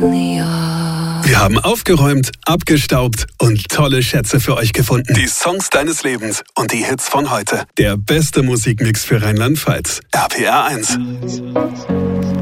Wir haben aufgeräumt, abgestaubt und tolle Schätze für euch gefunden. Die Songs deines Lebens und die Hits von heute. Der beste Musikmix für Rheinland-Pfalz. RPR 1.